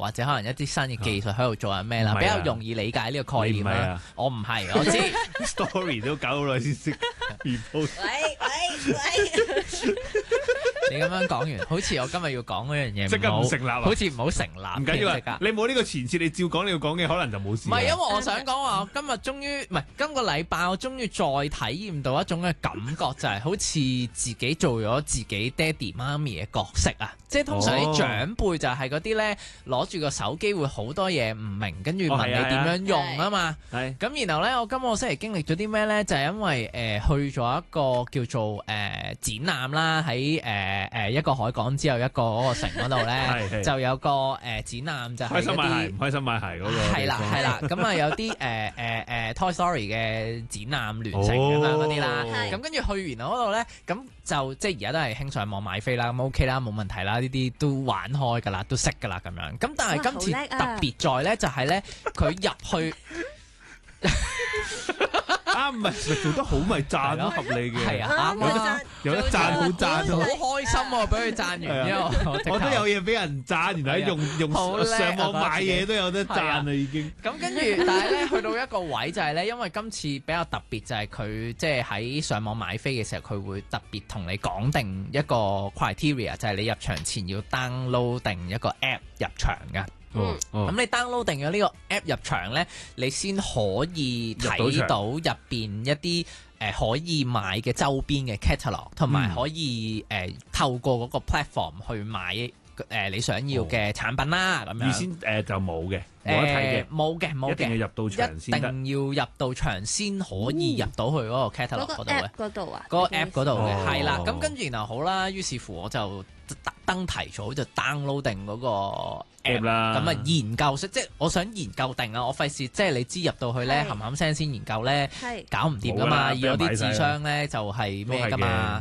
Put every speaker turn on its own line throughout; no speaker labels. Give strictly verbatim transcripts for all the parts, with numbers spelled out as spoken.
或者可能一啲新嘅技術喺度做緊咩啦，比較容易理解呢個概念啦。我唔係，我知
story 都搞好耐先識 repost。
喂喂喂！
你咁樣講完，好似我今日要講嗰樣嘢，
即刻唔成立啊！
好似唔好成立。
唔緊要啊，你冇呢個前設，你照講你要講嘅，可能就冇事。
唔係，因為我想講話，我今日終於唔係今個禮拜，我終於再體驗到一種嘅感覺，就係好似自己做咗自己爹哋媽咪嘅角色啊！即係通常啲長輩就係嗰啲咧，攞住個手機會好多嘢唔明，跟住問你點樣用啊嘛。係咁，然後咧，我今個星期經歷咗啲咩咧？就係因為誒去咗一個叫做誒展覽啦，喺誒。誒誒一個海港之後一個嗰個城嗰度咧，就有個誒展覽就係
開心買鞋唔開心買鞋嗰個
係啦係啦，咁啊有啲誒誒誒 Toy Story 嘅展覽聯成咁樣嗰啲啦，咁跟住去完嗰度咧，咁就即係而家都係興上網買飛啦，咁 OK 啦，冇問題啦，呢啲都玩開㗎啦，都識㗎啦咁樣，咁但係今次特別在咧就係咧佢入去。
啱唔係咪做得好咪讚咯，合理嘅
係啊，
有得有得讚好讚，
好開心喎！俾佢讚完之後，
我都有嘢俾人讚，原來用用上網買嘢都有得讚啦已經。
咁跟住，但係咧去到一個位就係咧，因為今次比較特別，就係佢即係喺上網買飛嘅時候，佢會特別同你講定一個 criteria，就係你入場前要 download 定一個 app 入場㗎。嗯，咁、哦、你 download 定咗呢個 app 入場咧，你先可以睇到入邊一啲誒、呃、可以買嘅周邊嘅 catalog， 同埋可以誒、呃、透過嗰個 platform 去買誒、呃、你想要嘅產品啦。咁、哦、樣預
先誒、呃、就冇嘅，冇得睇嘅，
冇嘅冇嘅，
一定要入到場先得，
一定要入到場先可以入到去嗰個 catalog 嗰度嘅。
嗰度啊，
嗰個 app 嗰度嘅係啦。咁跟住然後好啦，於是乎我就特登提早就 download 定嗰個 app 啦，咁啊研究即係我想研究定啊，我費事即係你知入到去咧冚冚聲先研究咧，搞唔掂噶嘛，要有啲智商咧就係咩噶嘛。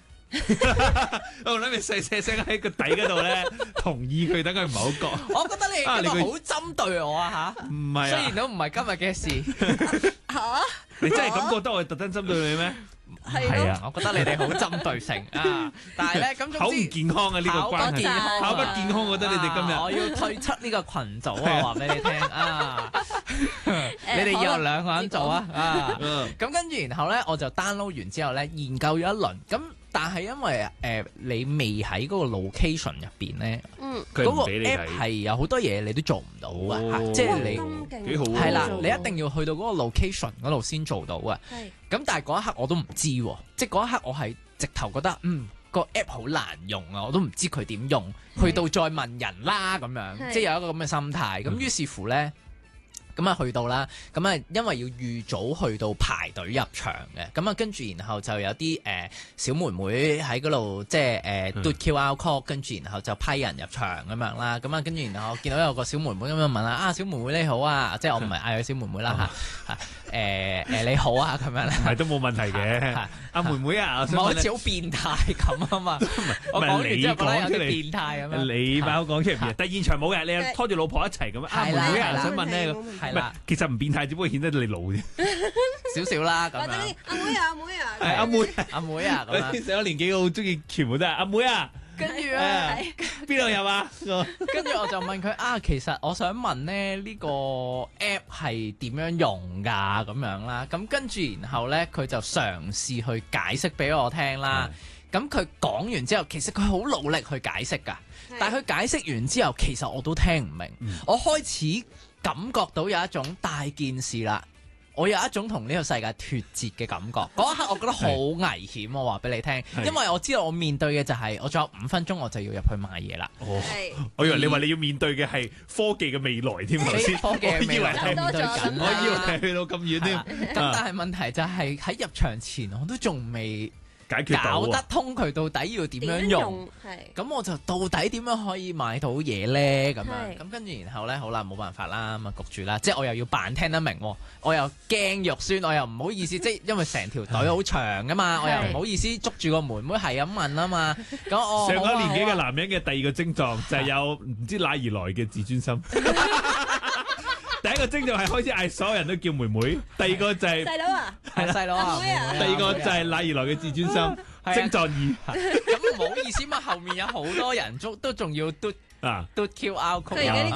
我諗你細細聲喺個底嗰度咧，同意佢，等佢唔係好覺。
我覺得你今日好針對我啊吓，
唔係啊，雖
然都唔係今日嘅事。
吓，
你真係咁覺得我特登針對你咩？
係啊，我覺得你哋好針對性啊！但係咧，咁
好唔健康啊！呢個關係，好不健康，我覺得你哋今日
我要退出呢個群組啊！話俾你聽啊！你哋要兩個人做啊！啊，咁跟住然後咧，我就 download 完之後咧，研究咗一輪。咁但係因為誒你未喺嗰個 location 入邊咧，嗯，嗰個 app 係有好多嘢你都做唔到啊！即係你
幾好
係啦，你一定要去到嗰個 location 嗰度先做到啊！咁但係嗰一刻我都唔知喎，即係嗰一刻我係直頭覺得嗯個 app 好難用啊，我都唔知佢點用，去到再問人啦咁樣，即係有一個咁嘅心態。咁於是乎咧。咁啊去到啦，咁啊因為要預早去到排隊入場嘅，咁啊跟住然後就有啲誒、呃、小妹妹喺嗰度即係誒嘟 Q R code，跟住然後就批人入場咁樣啦，咁啊跟住然後我見到有個小妹妹咁樣問啦，啊小妹妹你好啊，即係我唔係嗌佢小妹妹啦嚇嚇誒誒你好啊咁樣啦，
係都冇問題嘅，阿妹妹啊，
唔係好似好變態咁啊嘛，我講完之後覺得有啲變態咁樣，
你把口講出嚟，但係現場冇嘅，你拖住老婆一齊咁啊，妹妹啊想問咧。係啦，其實唔變態，只不過顯得你老啫，
少少啦咁樣。
阿妹啊，阿妹啊，
係阿妹，
阿妹啊咁樣。
上咗年紀好中意，全部都係阿妹啊。
跟住咧，
邊度入啊？
跟住我就問佢啊，其實我想問咧，呢個 app 係點樣用㗎？咁樣啦。咁跟住然後咧，佢就嘗試去解釋俾我聽啦。咁佢講完之後，其實佢好努力去解釋㗎。但係佢解釋完之後，其實我都聽唔明。嗯、我開始感覺到有一種大件事啦，我有一種同呢個世界脫節嘅感覺。嗰一刻我覺得好危險，我話俾你聽，因為我知道我面對嘅就係、是、我仲有五分鐘我就要入去買嘢啦。哦，
我以為你話你要面對嘅係科技嘅未來添，頭先
科技嘅未來係面對緊，
我以為係去到咁遠添。
咁但係問題就係喺入場前我都仲未
解決
搞得通佢到底要點樣用，咁我就到底點樣可以買到嘢咧？咁樣咁跟住然後咧，好啦，冇辦法啦，咁啊焗住啦，即係我又要扮聽得明，我又驚肉酸，我又唔好意思，即係因為成條隊好長噶嘛，我又唔好意思捉住個妹妹係咁問啊嘛。咁我
上咗年紀嘅男人嘅第二個症狀就係有唔知哪而來嘅自尊心。第一個徵就係開始嗌所有人都叫妹妹，第二個就係
細佬啊，
係細佬啊，
第二個就係哪而來嘅自尊心，徵狀二。
咁唔好意思嘛，後面有好多人都都仲要嘟啊嘟 Q R code。